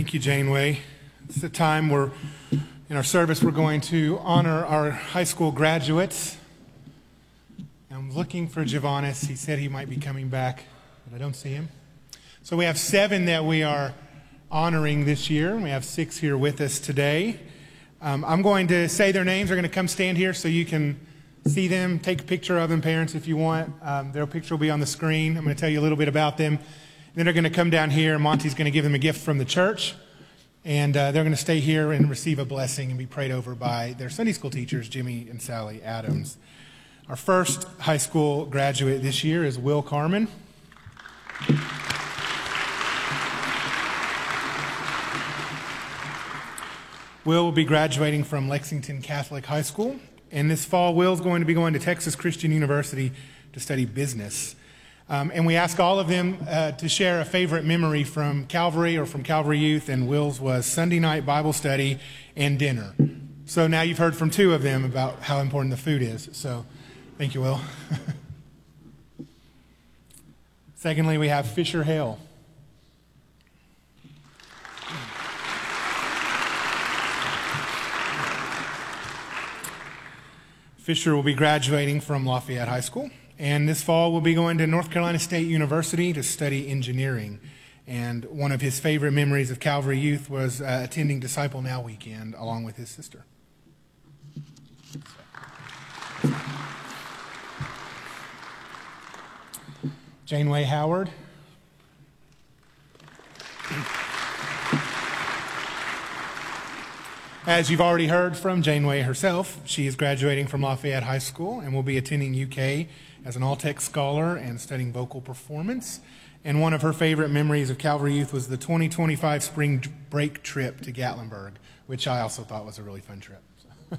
Thank you, Janeway. It's the time in our service we're going to honor our high school graduates. I'm looking for Javonis. He said he might be coming back, but I don't see him. So we have 7 that we are honoring this year. We have 6 here with us today. I'm going to say their names. They're going to come stand here so you can see them, take a picture of them, parents, if you want. Their picture will be on the screen. I'm going to tell you a little bit about them. Then they're going to come down here. Monty's going to give them a gift from the church. And they're going to stay here and receive a blessing and be prayed over by their Sunday school teachers, Jimmy and Sally Adams. Our first high school graduate this year is Will Carmen. Will be graduating from Lexington Catholic High School. And this fall, Will's going to be going to Texas Christian University to study business. And we ask all of them to share a favorite memory from Calvary or from Calvary Youth, and Will's was Sunday night Bible study and dinner. So now you've heard from 2 of them about how important the food is. So thank you, Will. Secondly, we have Fisher Hale. Fisher will be graduating from Lafayette High School. And this fall, we'll be going to North Carolina State University to study engineering. And one of his favorite memories of Calvary Youth was attending Disciple Now weekend along with his sister. Janeway Howard. As you've already heard from Janeway herself, she is graduating from Lafayette High School and will be attending UK as an All-Tech scholar and studying vocal performance. And one of her favorite memories of Calvary Youth was the 2025 spring break trip to Gatlinburg, which I also thought was a really fun trip.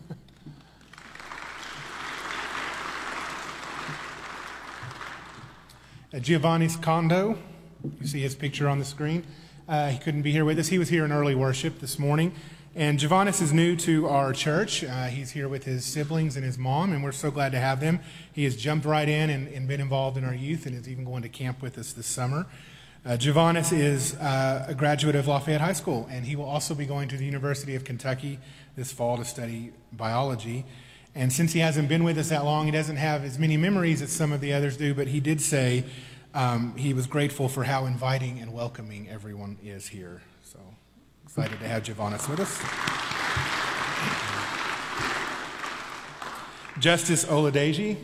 Giovanni Condo, you see his picture on the screen. He couldn't be here with us. He was here in early worship this morning. And Javonis is new to our church. He's here with his siblings and his mom, and we're so glad to have them. He has jumped right in and been involved in our youth and is even going to camp with us this summer. Javonis is a graduate of Lafayette High School, and he will also be going to the University of Kentucky this fall to study biology. And since he hasn't been with us that long, he doesn't have as many memories as some of the others do, but he did say he was grateful for how inviting and welcoming everyone is here. So excited to have Javonis with us. Justice Oladeji.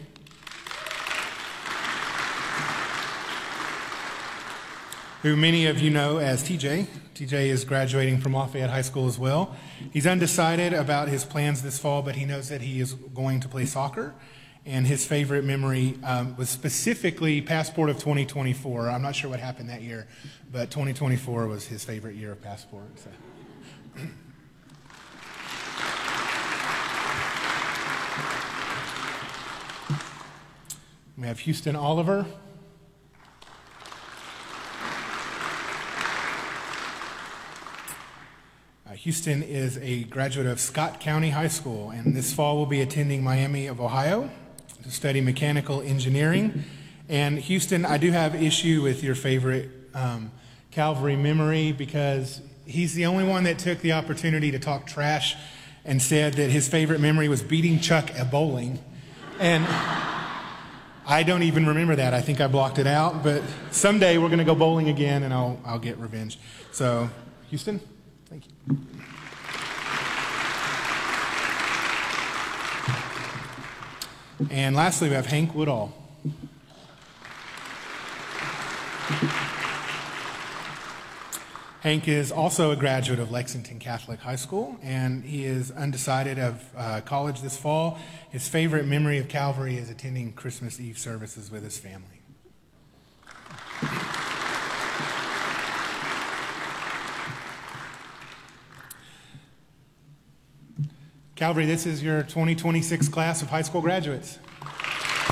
Who many of you know as TJ. TJ is graduating from Lafayette High School as well. He's undecided about his plans this fall, but he knows that he is going to play soccer. And his favorite memory was specifically Passport of 2024. I'm not sure what happened that year, but 2024 was his favorite year of Passport. So. We have Houston Oliver. Houston is a graduate of Scott County High School, and this fall will be attending Miami of Ohio to study mechanical engineering. And Houston, I do have issue with your favorite Calvary memory because he's the only one that took the opportunity to talk trash and said that his favorite memory was beating Chuck at bowling. And I don't even remember that. I think I blocked it out, but someday we're going to go bowling again and I'll get revenge. So, Houston, thank you. And lastly, we have Hank Woodall. Hank is also a graduate of Lexington Catholic High School, and he is undecided of college this fall. His favorite memory of Calvary is attending Christmas Eve services with his family. Calvary, this is your 2026 class of high school graduates.